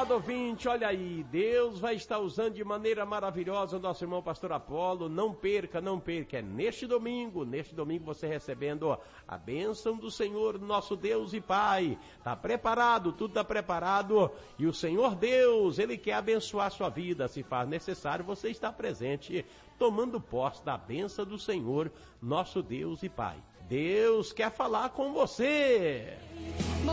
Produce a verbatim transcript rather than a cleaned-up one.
amado ouvinte, olha aí, Deus vai estar usando de maneira maravilhosa o nosso irmão pastor Apolo. Não perca, não perca, é neste domingo, neste domingo você recebendo a bênção do Senhor, nosso Deus e Pai. Tá preparado, tudo tá preparado, e o Senhor Deus, Ele quer abençoar a sua vida. Se faz necessário, você está presente, tomando posse da bênção do Senhor, nosso Deus e Pai. Deus quer falar com você.